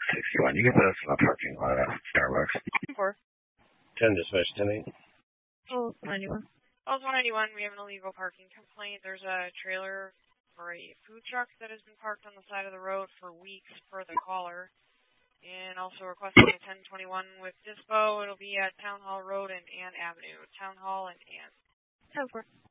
61. You can put us in the parking lot at Starbucks. 4. 10 dispatch 10-8. Oh, 91. Also 191, we have an illegal parking complaint. There's a trailer for a food truck that has been parked on the side of the road for weeks per the caller. And also requesting a 1021 with Dispo. It'll be at Town Hall Road and Ann Avenue. Town Hall and Ann. 10-4.